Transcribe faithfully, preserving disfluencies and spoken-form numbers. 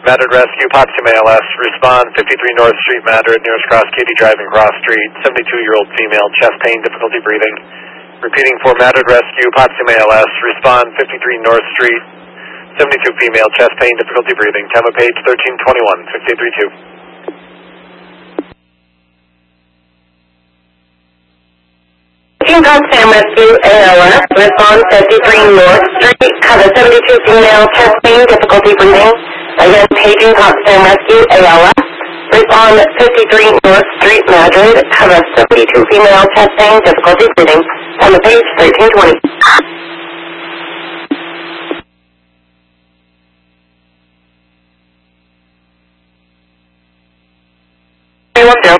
Madrid Rescue, Potsdam A L S, respond fifty-three North Street, Madrid, nearest cross, Katy driving cross street, seventy-two-year-old female, chest pain, difficulty breathing. Repeating for Madrid Rescue, Potsdam A L S, respond fifty-three North Street, seventy-two female, chest pain, difficulty breathing. Time of page thirteen twenty-one, six eight three two. Potsdam Rescue A L S, respond fifty-three North Street, have a seventy-two female, chest pain, difficulty breathing. Again, paging Potsdam Rescue A L S, respond fifty-three North Street, Madrid, have a seventy-two female, chest pain, difficulty breathing. On the page thirteen twenty.